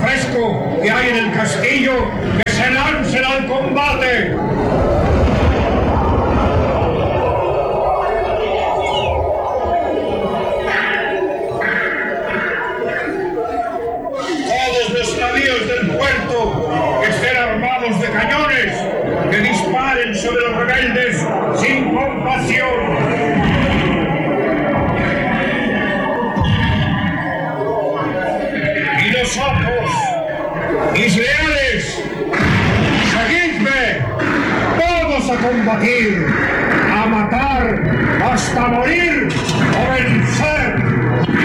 fresco que hay en el castillo, que se lancen al combate. Todos los navíos del puerto que estén armados de cañones, que disparen sobre los rebeldes sin compasión. Ojos, mis leales, seguidme, todos a combatir, a matar, hasta morir o vencer.